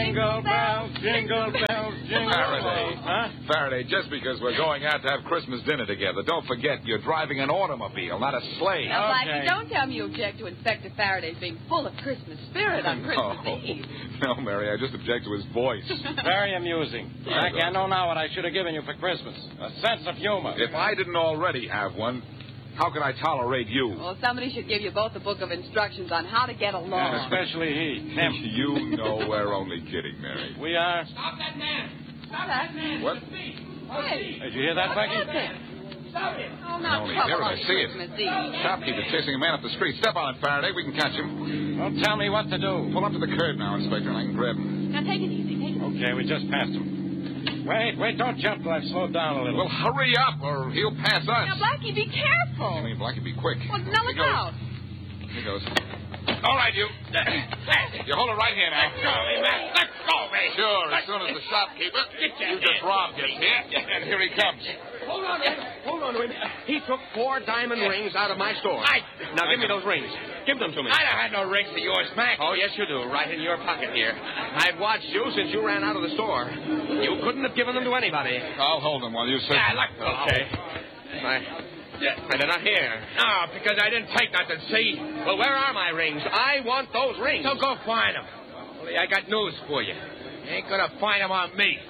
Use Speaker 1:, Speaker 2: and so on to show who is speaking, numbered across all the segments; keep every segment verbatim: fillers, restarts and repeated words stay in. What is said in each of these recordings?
Speaker 1: Jingle bells, jingle bells, jingle
Speaker 2: Faraday.
Speaker 1: bells. Huh?
Speaker 2: Faraday, just because we're going out to have Christmas dinner together, don't forget you're driving an automobile, not a sleigh.
Speaker 3: Now,
Speaker 1: Okay.
Speaker 3: Blackie, don't tell me you object to Inspector Faraday's being full of Christmas spirit on Christmas
Speaker 2: no.
Speaker 3: Eve.
Speaker 2: No, Mary, I just object to his voice.
Speaker 1: Very amusing. Blackie, I know now what I should have given you for Christmas. A sense of humor.
Speaker 2: If I didn't already have one, how could I tolerate you?
Speaker 3: Well, somebody should give you both a book of instructions on how to get along.
Speaker 1: Yeah, especially he. Him.
Speaker 2: You know we're only kidding, Mary.
Speaker 1: We are.
Speaker 4: Stop that man! Stop
Speaker 3: That-
Speaker 4: that man!
Speaker 2: What?
Speaker 3: Hey,
Speaker 1: Did you hear that,
Speaker 3: what is
Speaker 1: Blackie?
Speaker 3: it?
Speaker 4: Stop him!
Speaker 3: Oh, not
Speaker 2: Only
Speaker 3: trouble
Speaker 2: here,
Speaker 3: on
Speaker 2: I see it.
Speaker 3: Christmas Eve.
Speaker 2: Shopkeeper chasing a man up the street. Step on it, Faraday. We can catch him.
Speaker 1: Don't tell me what to do.
Speaker 2: Pull up to the curb now, Inspector, and I can grab him.
Speaker 3: Now, take it easy. Take it easy.
Speaker 1: Okay, we just passed him. Wait, wait, don't jump till I've slowed down a little.
Speaker 2: Well, hurry up, or he'll pass us.
Speaker 3: Now, Blackie, be careful.
Speaker 2: I mean, Blackie, be quick.
Speaker 3: Well, now
Speaker 2: Here
Speaker 3: look
Speaker 2: goes.
Speaker 3: out.
Speaker 2: Here goes. All right, you. You hold it right here now.
Speaker 4: Let go of me, man! Let go of me!
Speaker 2: Sure, as soon as the shopkeeper you just robbed gets here, and here he comes.
Speaker 5: Hold on, hold on to him. He took four diamond rings out of my store.
Speaker 4: I-
Speaker 5: Now give me those rings. Give them to me.
Speaker 4: I don't have no rings for yours, Mac.
Speaker 5: Oh, yes, you do. Right in your pocket here. I've watched you since you ran out of the store. You couldn't have given them to anybody.
Speaker 2: I'll hold them while you sit.
Speaker 4: Yeah, let go.
Speaker 5: Okay. I,
Speaker 4: Yeah.
Speaker 5: and they're not here.
Speaker 4: No, because I didn't take nothing, see?
Speaker 5: Well, where are my rings? I want those rings.
Speaker 4: So go find them. Only I got news for you. You ain't gonna find them on me.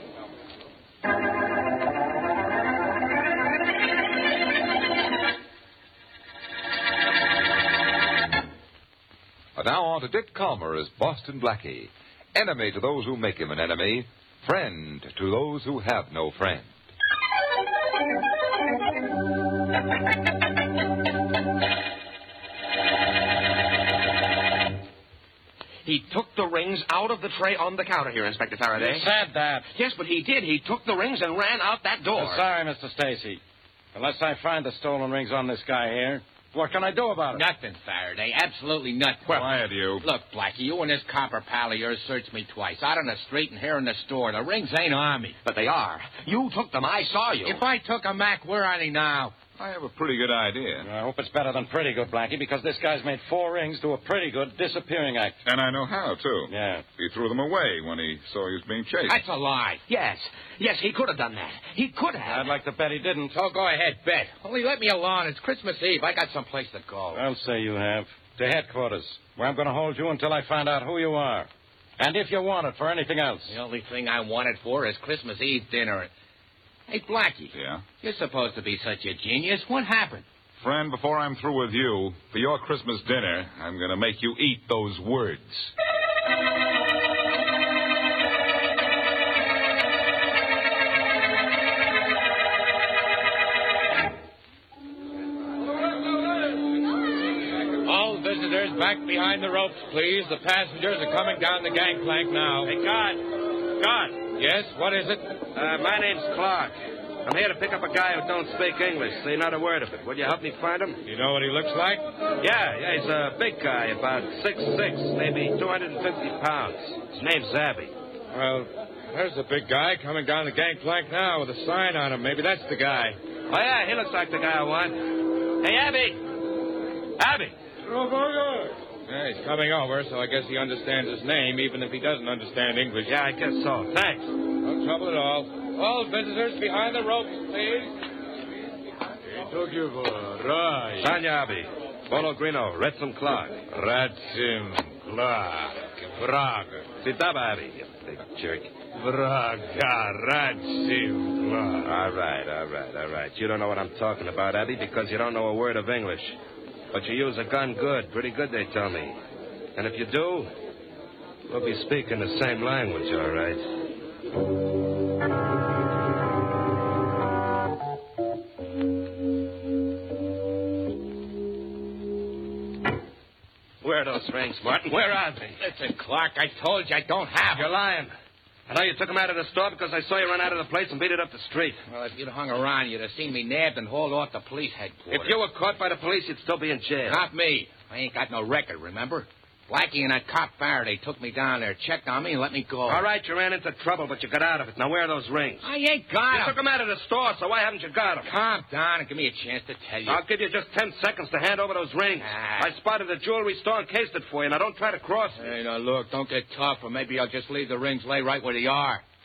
Speaker 6: And now on to Dick Calmer as Boston Blackie. Enemy to those who make him an enemy. Friend to those who have no friend.
Speaker 5: He took the rings out of the tray on the counter here, Inspector Faraday.
Speaker 1: You said that.
Speaker 5: Yes, but he did. He took the rings and ran out that door.
Speaker 1: Uh, sorry, Mister Stacy. Unless I find the stolen rings on this guy here, what can I do about it?
Speaker 4: Nothing, Faraday. Absolutely nothing.
Speaker 2: Quiet, you.
Speaker 4: Look, Blackie, you and this copper pal of yours searched me twice. Out on the street and here in the store. The rings ain't on me.
Speaker 5: But they are. You took them. I saw you.
Speaker 4: If I took a Mac, where are they now?
Speaker 2: I have a pretty good idea.
Speaker 1: I hope it's better than pretty good, Blackie, because this guy's made four rings do a pretty good disappearing act.
Speaker 2: And I know how, too.
Speaker 1: Yeah.
Speaker 2: He threw them away when he saw he was being chased.
Speaker 4: That's a lie.
Speaker 5: Yes. Yes, he could have done that. He could have.
Speaker 1: I'd like to bet he didn't.
Speaker 4: So go ahead, bet. Only let me alone. It's Christmas Eve. I got someplace to go.
Speaker 1: I'll say you have. To headquarters, where I'm going to hold you until I find out who you are. And if you want it for anything else.
Speaker 4: The only thing I want it for is Christmas Eve dinner. Hey, Blackie.
Speaker 2: Yeah?
Speaker 4: You're supposed to be such a genius. What happened?
Speaker 2: Friend, before I'm through with you, for your Christmas dinner, I'm going to make you eat those words.
Speaker 4: All visitors back behind the ropes, please. The passengers are coming down the gangplank now.
Speaker 5: Hey, guard. Guard.
Speaker 4: Yes, what is it?
Speaker 5: Uh, my name's Clark. I'm here to pick up a guy who don't speak English. Say not a word of it. Will you help me find him?
Speaker 4: You know what he looks like?
Speaker 5: Yeah, yeah, he's a big guy, about six six, maybe two hundred fifty pounds. His name's Abby.
Speaker 4: Well, there's the big guy coming down the gangplank now with a sign on him. Maybe that's the guy.
Speaker 5: Oh, yeah, he looks like the guy I want. Hey, Abby! Abby!
Speaker 4: Yeah, he's coming over, so I guess he understands his name, even if he doesn't understand English.
Speaker 5: Yeah, I guess so. Thanks.
Speaker 4: No trouble at all. All visitors behind the ropes, please. He took you for a ride.
Speaker 5: Tanya Abby. Bolo Grino. Retsom Clark.
Speaker 4: Ratsim Clark. Braga.
Speaker 5: Sit up, Abby, you big jerk.
Speaker 4: Braga. Ratsim Clark.
Speaker 5: All right, all right, all right. You don't know what I'm talking about, Abby, because you don't know a word of English. But you use a gun good. Pretty good, they tell me. And if you do, we'll be speaking the same language, all right? Where are those rings, Martin? Where are they?
Speaker 4: Listen, Clark, I told you I don't have
Speaker 5: You're
Speaker 4: them.
Speaker 5: lying. I know you took them out of the store because I saw you run out of the place and beat it up the street.
Speaker 4: Well, if you'd hung around, you'd have seen me nabbed and hauled off to police headquarters.
Speaker 5: If you were caught by the police, you'd still be in jail.
Speaker 4: Not me. I ain't got no record, remember?
Speaker 7: Blackie and that cop Faraday took me down there, checked on me, and let me go.
Speaker 5: All right, you ran into trouble, but you got out of it. Now, where are those rings?
Speaker 7: I ain't got
Speaker 5: You
Speaker 7: them.
Speaker 5: took them out of the store, so why haven't you got them?
Speaker 7: Calm down and give me a chance to tell you.
Speaker 5: I'll give you just ten seconds to hand over those rings.
Speaker 7: Ah.
Speaker 5: I spotted the jewelry store and cased it for you. Now, don't try to cross me.
Speaker 7: Hey, now, look, don't get tough, or maybe I'll just leave the rings lay right where they are.